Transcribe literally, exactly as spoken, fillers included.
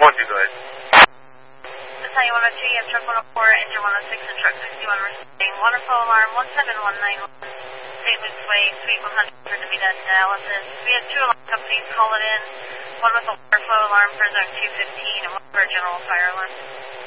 one two, go ahead. Battalion one oh two, you have truck one oh four, engine one oh six, and truck sixty-one receiving water flow alarm one seven one nine one. Saint Luke's Way, Suite one hundred for Davita dialysis. We had two alarm companies call it in, one with a water flow alarm for zone two fifteen and one for a general fire alarm.